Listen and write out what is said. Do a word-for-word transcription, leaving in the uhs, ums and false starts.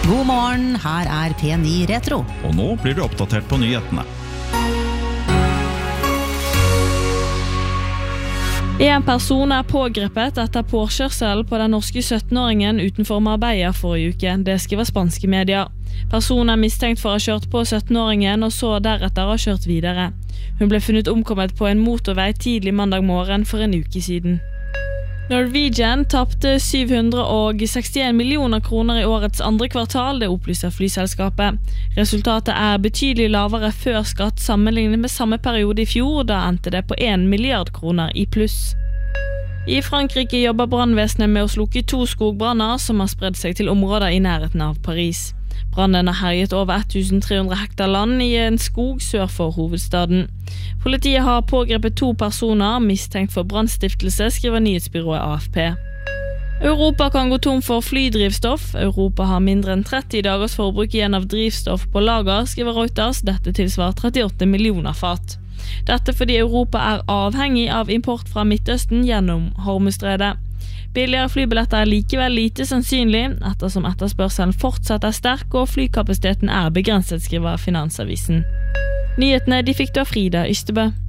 God morgen, her er P ni Retro. Og nå blir du oppdatert på nyhetene. En person er pågrepet etter påkjørsel på den norske syttenåringen utenfor Marbella forrige uke. Det skriver spanske medier. Personen er mistenkt for å ha kjørt på syttenåringen og så deretter ha kjørt videre. Hun ble funnet omkommet på en motorvei tidlig mandag morgen for en uke siden. Norwegian tapte syv hundre sekstien millioner kroner i årets andre kvartal, det opplyser flyselskapet. Resultatet er betydelig lavere før skatt sammenlignet med samme periode i fjor, da endte det på en milliard kroner i pluss. I Frankrike jobber brannvesenet med å slukke to skogbranner som har spredd seg til områder i nærheten av Paris. Brannen har herjet over tusen tre hundre hektar land i en skog sør for hovedstaden. Politiet har pågrepet to personer mistenkt for brannstiftelse, skriver nyhetsbyrået A F P. Europa kan gå tom for flydrivstoff. Europa har mindre enn tretti dagers forbruk igjen av drivstoff på lager, skriver Reuters. Dette tilsvarer trettiåtte millioner fat. Dette fordi Europa er avhengig av import fra Midtøsten gjennom Hormuzstredet. Billigere flybilletter er likevel lite sannsynlig, ettersom etterspørselen fortsatt er sterk og flykapasiteten er begrenset, skriver Finansavisen. Nyhetene de fikk da Frida Ystebø.